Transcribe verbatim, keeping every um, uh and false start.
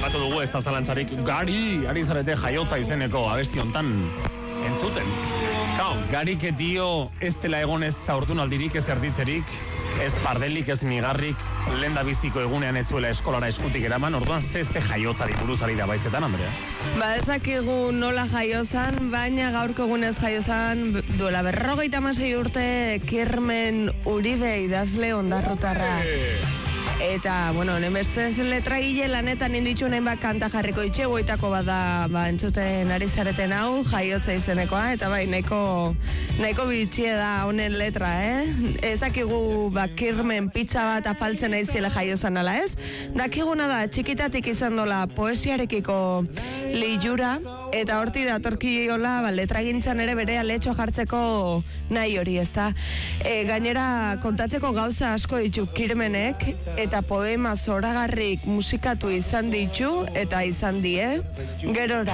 aipatu dugu ez da zalantzarik, Gari, ari zarete jaiotza izeneko abesti hontan entzuten. Kau, Garik dio ez dela egon ez zaurdunaldirik, ez erditzerik, ez pardelik, ez nigarrik, lenda biziko egunean ez zuela eskolara eskutik eraman, orduan ze ze jaiotzari buruz ari da baizetan, Andrea? Ba, ezakigu nola jaiozan, baina gaurko egunez jaiozan, duela berrogeita hamasei urte Kirmen Uribe idazle ondarrutarra. Eta, bueno, hemen bestez letragile lanetan inditu nahin bat kanta jarriko itxe, goitako bada, ba, entzuten ari zareten hau, jaiotza izenekoa, eta bai, nahiko, nahiko bitxie da honen letra, eh? Ezakigu, ba, Kirmen pizza bat afaltzen aizile jaiozan ala, ez? Dakiguna da, txikitatik izan dola poesiarekiko lilura, eta horti datorkiola, ba, letragintzan ere bere aletxo jartzeko nahi hori, ez da? E, gainera, kontatzeko gauza asko ditu Kirmenek, eta poema zoragarrik musikatu izan ditu, eta izan die, gerora